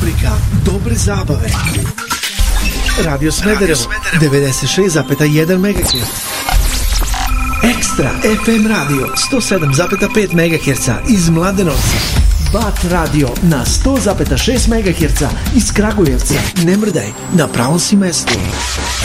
Rubrika Dobre zabave. Radio Smederevo 96,1 MHz. Ekstra FM radio 107,5 MHz iz Mladenovca. Bat radio na 100,6 MHz iz Kragujevca. Ne mrdaj, na pravom si mestu.